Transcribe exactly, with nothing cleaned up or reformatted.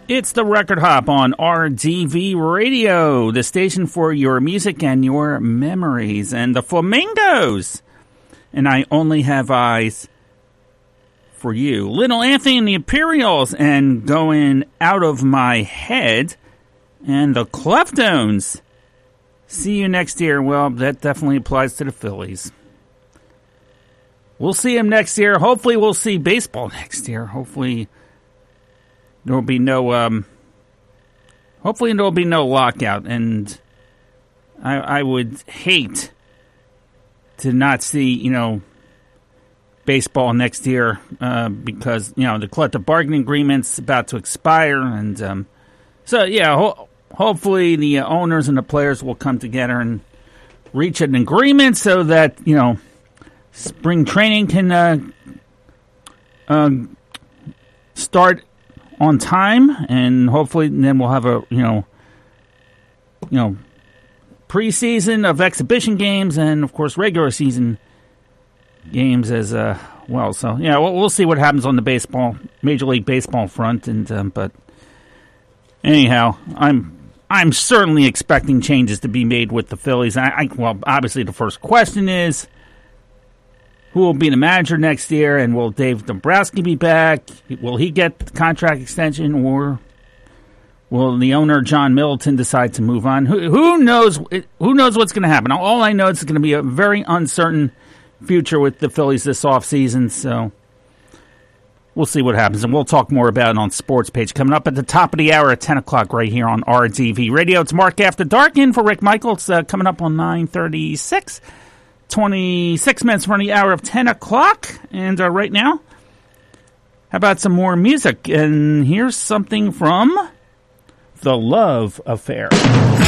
It's the Record Hop on R D V Radio, the station for your music and your memories. And the Flamingos, and I Only Have Eyes for You. Little Anthony and the Imperials, and Going Out of My Head. And the Cleftones, See You Next Year. Well, that definitely applies to the Phillies. We'll see them next year. Hopefully we'll see baseball next year. Hopefully there will be no, um, hopefully there will be no lockout. And I, I would hate to not see, you know, baseball next year uh, because, you know, the collective bargaining agreement's about to expire. And um, so, yeah, ho- hopefully the owners and the players will come together and reach an agreement so that, you know, spring training can uh, uh, start on time, and hopefully then we'll have a, you know, you know, preseason of exhibition games and, of course, regular season games as uh, well. So, yeah, we'll, we'll see what happens on the baseball, Major League Baseball front. And um, but anyhow, I'm I'm certainly expecting changes to be made with the Phillies. I, I well, obviously the first question is, who will be the manager next year, and will Dave Dombrowski be back? Will he get the contract extension, or will the owner, John Middleton, decide to move on? Who, who knows Who knows what's going to happen? All I know is it's going to be a very uncertain future with the Phillies this offseason, so we'll see what happens, and we'll talk more about it on Sports Page coming up at the top of the hour at ten o'clock right here on R D V Radio. It's Mark After Dark in for Rick Michaels uh, coming up on nine thirty-six. twenty-six minutes from the hour of ten o'clock. And uh, right now, how about some more music? And here's something from The Love Affair.